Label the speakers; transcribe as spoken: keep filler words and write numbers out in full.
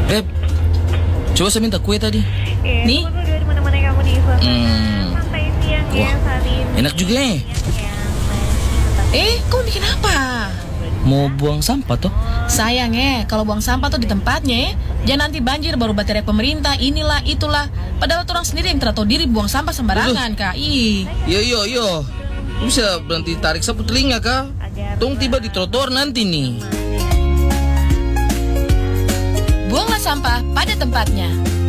Speaker 1: Beb, coba saya minta kue tadi.
Speaker 2: Eh,
Speaker 3: Nih.
Speaker 2: tunggu dulu di mana-mana kamu di suasana
Speaker 1: Hmm.
Speaker 2: santai siang ya
Speaker 1: Wah,
Speaker 2: saat ini.
Speaker 1: enak juga ya.
Speaker 3: Eh, kamu bikin apa?
Speaker 1: Mau buang sampah toh?
Speaker 3: Sayang ya, kalau buang sampah tuh di tempatnya ya. Jangan nanti banjir baru baterai pemerintah, inilah, itulah. Padahal tuh orang sendiri yang tidak tahu diri buang sampah sembarangan, Kak. Ih.
Speaker 1: Yo yo yo. Bisa berhenti tarik sapu telinga kah? Tong tiba di trotoar nanti nih.
Speaker 3: Buanglah sampah pada tempatnya.